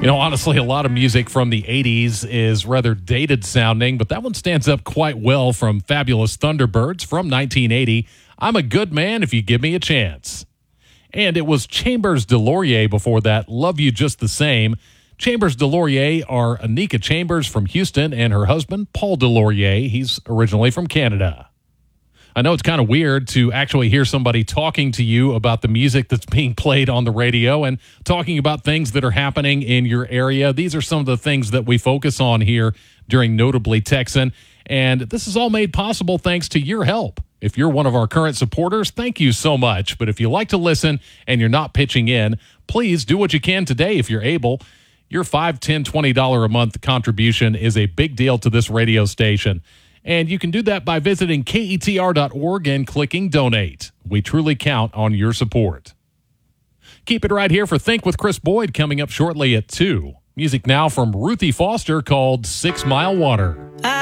Honestly, a lot of music from the 80s is rather dated sounding, but that one stands up quite well from Fabulous Thunderbirds from 1980. I'm a good man if you give me a chance. And it was Chambers DesLauriers before that, Love You Just the Same. Chambers DesLauriers are Anika Chambers from Houston and her husband, Paul DesLauriers. He's originally from Canada. I know it's kind of weird to actually hear somebody talking to you about the music that's being played on the radio and talking about things that are happening in your area. These are some of the things that we focus on here during Notably Texan, and this is all made possible thanks to your help. If you're one of our current supporters, thank you so much. But if you like to listen and you're not pitching in, please do what you can today if you're able. Your $5, $10, $20 a month contribution is a big deal to this radio station. And you can do that by visiting KETR.org and clicking Donate. We truly count on your support. Keep it right here for Think with Chris Boyd coming up shortly at 2. Music now from Ruthie Foster called 6 Mile Water.